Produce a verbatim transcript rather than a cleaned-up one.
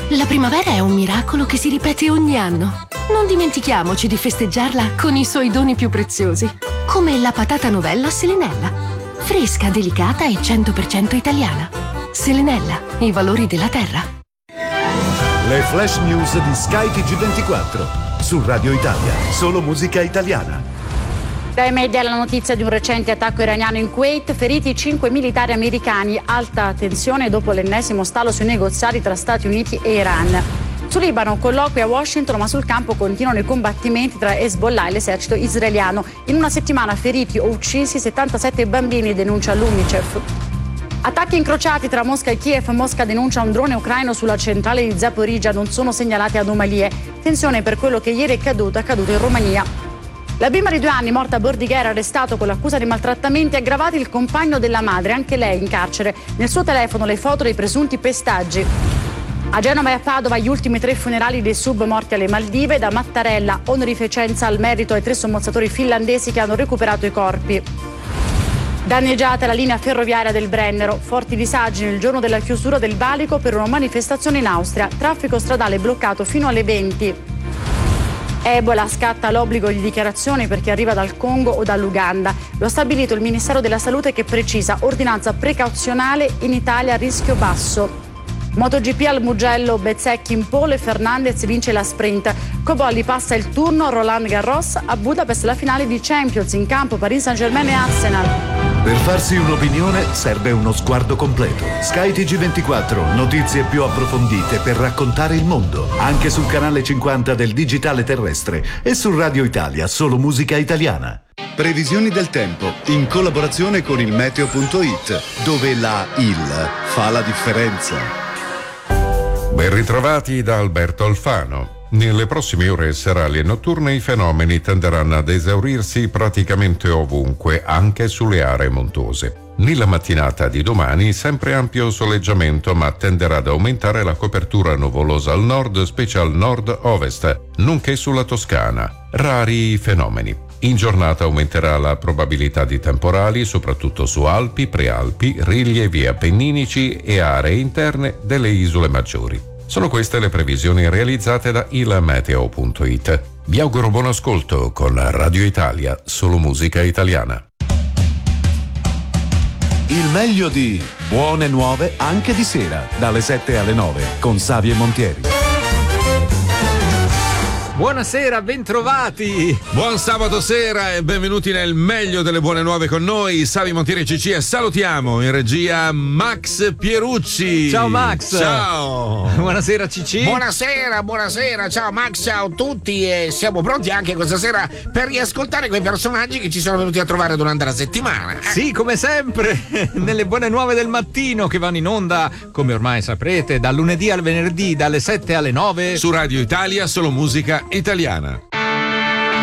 La primavera è un miracolo che si ripete ogni anno. Non dimentichiamoci di festeggiarla con i suoi doni più preziosi, come la patata novella Selenella. Fresca, delicata e cento per cento italiana. Selenella, i valori della terra. Le flash news di Sky T G ventiquattro. Su Radio Italia, solo musica italiana. Dai media la notizia di un recente attacco iraniano in Kuwait, feriti cinque militari americani, alta tensione dopo l'ennesimo stallo sui negoziati tra Stati Uniti e Iran. Sul Libano colloqui a Washington, ma sul campo continuano i combattimenti tra Hezbollah e l'esercito israeliano. In una settimana feriti o uccisi settantasette bambini, denuncia l'UNICEF. Attacchi incrociati tra Mosca e Kiev. Mosca denuncia un drone ucraino sulla centrale di Zaporizhzhia, non sono segnalate anomalie. Tensione per quello che ieri è accaduto, è accaduto in Romania. La bimba di due anni morta a Bordighera, arrestato con l'accusa di maltrattamenti aggravati il compagno della madre, anche lei in carcere. Nel suo telefono le foto dei presunti pestaggi. A Genova e a Padova gli ultimi tre funerali dei sub morti alle Maldive. Da Mattarella onorificenza al merito ai tre sommozzatori finlandesi che hanno recuperato i corpi. Danneggiata la linea ferroviaria del Brennero, forti disagi nel giorno della chiusura del valico per una manifestazione in Austria, traffico stradale bloccato fino alle venti. Ebola, scatta l'obbligo di dichiarazione per chi arriva dal Congo o dall'Uganda. Lo ha stabilito il Ministero della Salute, che precisa ordinanza precauzionale in Italia a rischio basso. MotoGP al Mugello, Bezzecchi in pole, Fernandez vince la sprint. Cobolli passa il turno, Roland Garros. A Budapest la finale di Champions, in campo Paris Saint-Germain e Arsenal. Per farsi un'opinione serve uno sguardo completo. Sky T G ventiquattro, notizie più approfondite per raccontare il mondo. Anche sul canale cinquanta del digitale terrestre e su Radio Italia, solo musica italiana. Previsioni del tempo in collaborazione con il meteo punto it, dove la I L fa la differenza. Ben ritrovati da Alberto Alfano. Nelle prossime ore serali e notturne i fenomeni tenderanno ad esaurirsi praticamente ovunque, anche sulle aree montuose. Nella mattinata di domani sempre ampio soleggiamento, ma tenderà ad aumentare la copertura nuvolosa al nord, specie al nord-ovest, nonché sulla Toscana. Rari i fenomeni. In giornata aumenterà la probabilità di temporali, soprattutto su Alpi, Prealpi, rilievi appenninici e aree interne delle isole maggiori. Sono queste le previsioni realizzate da il meteo punto it. Vi auguro buon ascolto con Radio Italia, solo musica italiana. Il meglio di Buone Nuove anche di sera, dalle sette alle nove, con Savio e Montieri. Buonasera, bentrovati! Buon sabato sera e benvenuti nel meglio delle buone nuove con noi, Savio Montieri e Cicci, e salutiamo in regia Max Pierucci. Ciao Max! Ciao! Buonasera Cicci! Buonasera, buonasera, ciao Max, ciao a tutti, e siamo pronti anche questa sera per riascoltare quei personaggi che ci sono venuti a trovare durante la settimana. Sì, come sempre, nelle buone nuove del mattino che vanno in onda, come ormai saprete, dal lunedì al venerdì, dalle sette alle nove. Su Radio Italia, solo musica italiana.